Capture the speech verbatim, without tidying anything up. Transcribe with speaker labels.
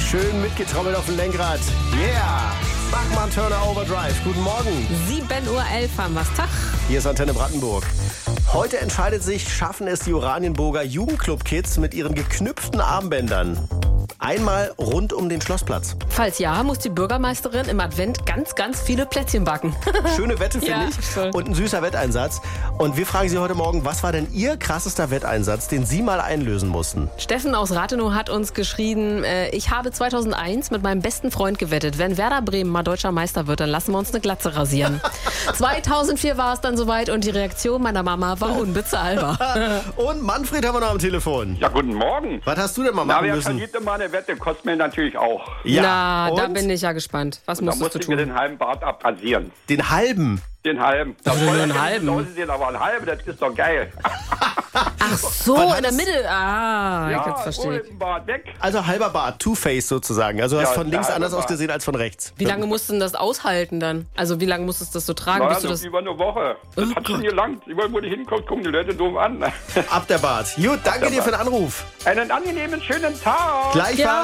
Speaker 1: Schön mitgetrommelt auf dem Lenkrad. Yeah! Bachmann Turner Overdrive. Guten Morgen.
Speaker 2: sieben Uhr elf haben wir's. Tag.
Speaker 1: Hier ist Antenne Brandenburg. Heute entscheidet sich, schaffen es die Oranienburger Jugendclub-Kids mit ihren geknüpften Armbändern einmal rund um den Schlossplatz.
Speaker 2: Falls ja, muss die Bürgermeisterin im Advent ganz, ganz viele Plätzchen backen.
Speaker 1: Schöne Wette, finde
Speaker 2: Ja,
Speaker 1: ich.
Speaker 2: voll.
Speaker 1: Und ein süßer Wetteinsatz. Und wir fragen Sie heute Morgen, was war denn Ihr krassester Wetteinsatz, den Sie mal einlösen mussten?
Speaker 2: Steffen aus Rathenow hat uns geschrieben, äh, ich habe zweitausendeins mit meinem besten Freund gewettet, wenn Werder Bremen mal deutscher Meister wird, dann lassen wir uns eine Glatze rasieren. zweitausendvier war es dann soweit und die Reaktion meiner Mama war unbezahlbar.
Speaker 1: Und Manfred haben wir noch am Telefon.
Speaker 3: Ja, guten Morgen.
Speaker 1: Was hast du denn mal
Speaker 3: Na,
Speaker 1: machen
Speaker 3: wer
Speaker 1: müssen?
Speaker 3: verliert immer eine Wette, kostet mir natürlich auch.
Speaker 1: Ja,
Speaker 2: Na, da
Speaker 1: und?
Speaker 2: bin ich ja gespannt. Was
Speaker 3: Da
Speaker 2: musstest
Speaker 3: musste
Speaker 2: du
Speaker 3: ich mir
Speaker 2: tun?
Speaker 3: den halben Bart abrasieren.
Speaker 1: Den halben.
Speaker 3: Den halben. Das
Speaker 2: Wieso nur
Speaker 3: soll
Speaker 2: einen
Speaker 3: ja
Speaker 2: halben?
Speaker 3: nicht so aussehen, aber ein halben, das ist doch geil.
Speaker 2: Ach so,
Speaker 1: Wann hat
Speaker 2: in der
Speaker 1: es-
Speaker 2: Mitte. Ah, ich
Speaker 3: Ja,
Speaker 2: jetzt verstehe.
Speaker 3: oh, Bart weg.
Speaker 1: Also halber Bart, Two-Face sozusagen. Also du hast
Speaker 3: Ja,
Speaker 1: von
Speaker 3: der
Speaker 1: links
Speaker 3: halbe
Speaker 1: anders
Speaker 3: Bart.
Speaker 1: ausgesehen als von rechts.
Speaker 2: Wie lange musst du denn das aushalten dann? Also wie lange musstest du das so tragen,
Speaker 3: Naja,
Speaker 2: bis du
Speaker 3: so
Speaker 2: das...
Speaker 3: über eine Woche. Das
Speaker 2: Oh
Speaker 3: hat schon
Speaker 2: Gott.
Speaker 3: gelangt. Überall, wo du hinkommst, gucken die Leute doof an.
Speaker 1: Ab der Bart. Gut, danke
Speaker 3: der
Speaker 1: dir für den
Speaker 3: Bart.
Speaker 1: Anruf.
Speaker 3: Einen angenehmen, schönen Tag.
Speaker 1: Gleichfalls.
Speaker 2: Ja.